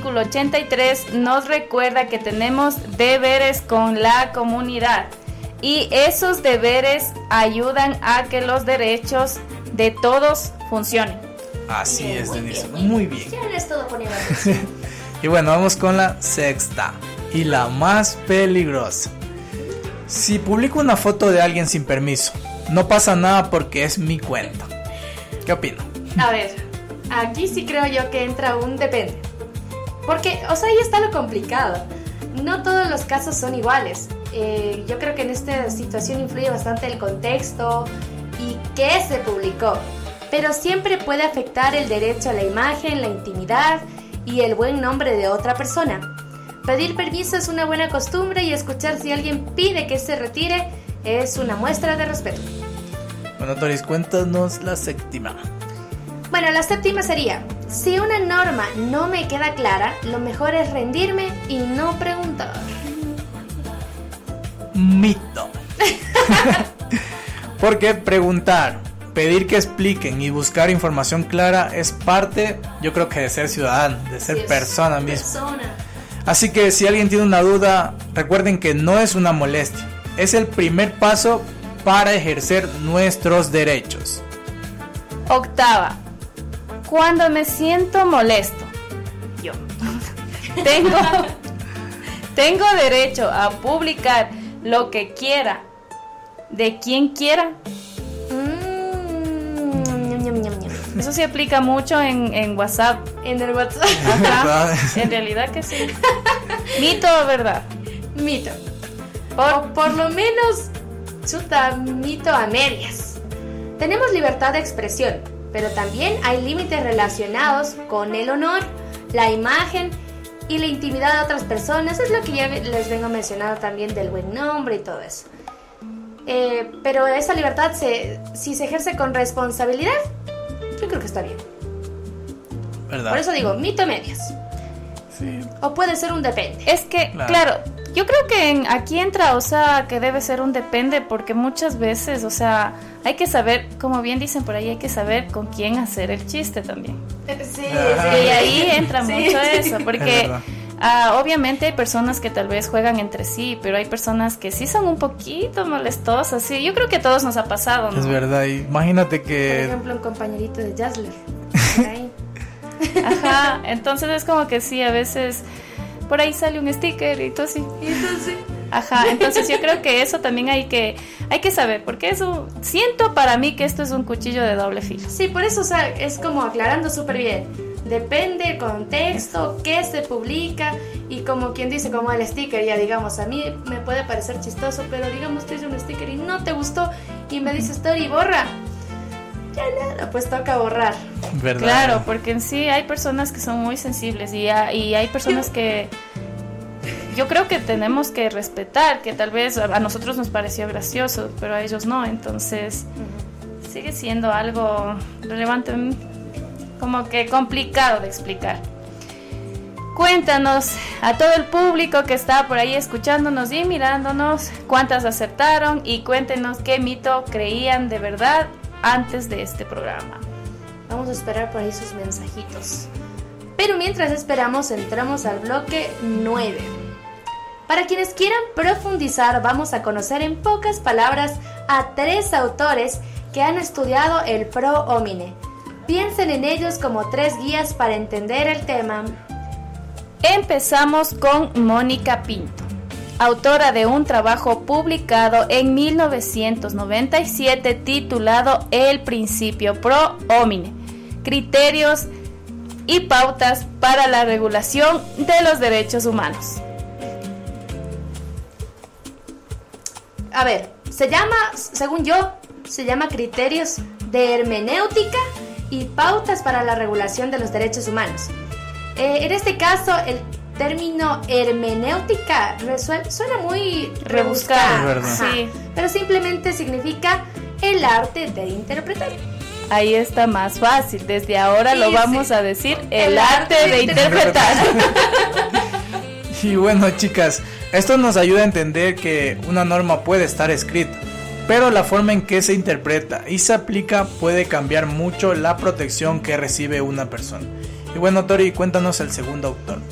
artículo 83 nos recuerda que tenemos deberes con la comunidad y esos deberes ayudan a que los derechos de todos funcionen. Así es, Denise, muy bien. Ya les todo poniendo atención. Y bueno, vamos con la sexta y la más peligrosa. Si publico una foto de alguien sin permiso, no pasa nada porque es mi cuenta. ¿Qué opino? A ver, aquí sí creo yo que entra un depende. Porque, o sea, ahí está lo complicado. No todos los casos son iguales. Yo creo que en esta situación influye bastante el contexto y qué se publicó. Pero siempre puede afectar el derecho a la imagen, la intimidad y el buen nombre de otra persona. Pedir permiso es una buena costumbre y escuchar si alguien pide que se retire es una muestra de respeto. Bueno, Toris, cuéntanos la séptima. Bueno, la séptima sería, si una norma no me queda clara, lo mejor es rendirme y no preguntar. Mito. Porque preguntar, pedir que expliquen y buscar información clara es parte, yo creo que de ser ciudadano, de ser persona misma. Así que si alguien tiene una duda, recuerden que no es una molestia, es el primer paso para ejercer nuestros derechos. Octava, cuando me siento molesto, yo tengo derecho a publicar lo que quiera, de quien quiera. Eso se aplica mucho en WhatsApp. En el WhatsApp. Ajá, en realidad que sí. ¿Mito o verdad? Mito. Por lo menos, mito a medias. Tenemos libertad de expresión, pero también hay límites relacionados con el honor, la imagen y la intimidad de otras personas. Es lo que ya les vengo mencionando también del buen nombre y todo eso. Pero esa libertad, si se ejerce con responsabilidad, yo creo que está bien. ¿Verdad? Por eso digo, mito a medias. Sí. O puede ser un depende. Es que, claro, yo creo que aquí entra, o sea, que debe ser un depende, porque muchas veces, o sea, hay que saber, como bien dicen por ahí, hay que saber con quién hacer el chiste también. Sí. Y ahí entra mucho eso, porque obviamente hay personas que tal vez juegan entre sí, pero hay personas que sí son un poquito molestosas, sí. Yo creo que a todos nos ha pasado, ¿no? Es verdad, imagínate Por que... ejemplo, un compañerito de Jazzler. Ahí. Ajá, entonces es como que sí, a veces por ahí sale un sticker y todo así. Ajá, entonces yo creo que eso también hay que saber, porque eso, siento para mí que esto es un cuchillo de doble filo. Sí, por eso, o sea, es como aclarando súper bien. Depende el contexto, qué se publica y como quien dice, como el sticker, ya digamos, a mí me puede parecer chistoso, pero digamos te hice un sticker y no te gustó y me dices story, borra. Ya nada, pues toca borrar. ¿Verdad? Claro, porque en sí hay personas que son muy sensibles y hay personas que yo creo que tenemos que respetar, que tal vez a nosotros nos pareció gracioso, pero a ellos no, entonces sigue siendo algo relevante, como que complicado de explicar. Cuéntanos a todo el público que está por ahí escuchándonos y mirándonos cuántas acertaron y cuéntenos qué mito creían de verdad antes de este programa. Vamos a esperar por ahí sus mensajitos. Pero mientras esperamos, entramos al bloque 9. Para quienes quieran profundizar, vamos a conocer en pocas palabras a 3 autores que han estudiado el pro homine. Piensen en ellos como 3 guías para entender el tema. Empezamos con Mónica Pinto, autora de un trabajo publicado en 1997 titulado El principio pro homine, criterios y pautas para la regulación de los derechos humanos. A ver, se llama, según yo, se llama Criterios de Hermenéutica y Pautas para la Regulación de los Derechos Humanos. En este caso, el término hermenéutica suena muy rebuscado, sí, pero simplemente significa el arte de interpretar. Ahí está más fácil, desde ahora Sí, lo vamos a decir, el arte de interpretar. Y bueno, chicas, esto nos ayuda a entender que una norma puede estar escrita, pero la forma en que se interpreta y se aplica puede cambiar mucho la protección que recibe una persona. Y bueno, Tori, cuéntanos el segundo autor.